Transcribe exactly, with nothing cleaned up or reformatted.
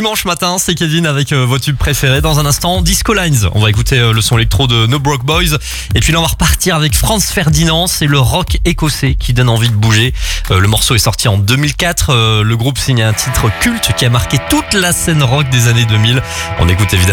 dimanche matin, c'est Kevin avec euh, vos tubes préférés. Dans un instant, Disco Lines. On va écouter euh, le son électro de No Broke Boys. Et puis là, on va repartir avec Franz Ferdinand. C'est le rock écossais qui donne envie de bouger. Euh, le morceau est sorti en deux mille quatre. Euh, le groupe signe un titre culte qui a marqué toute la scène rock des années deux mille. On écoute évidemment